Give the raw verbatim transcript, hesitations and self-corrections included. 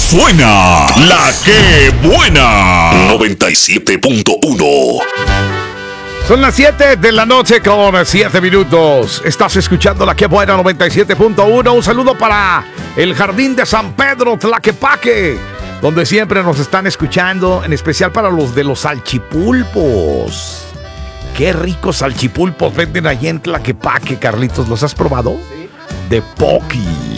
Suena La Que Buena noventa y siete punto uno. Son las siete de la noche con siete minutos. Estás escuchando La Que Buena noventa y siete punto uno. Un saludo para el Jardín de San Pedro, Tlaquepaque, donde siempre nos están escuchando, en especial para los de los salchipulpos. Qué ricos salchipulpos venden allí en Tlaquepaque, Carlitos. ¿Los has probado? Sí. De Pocky.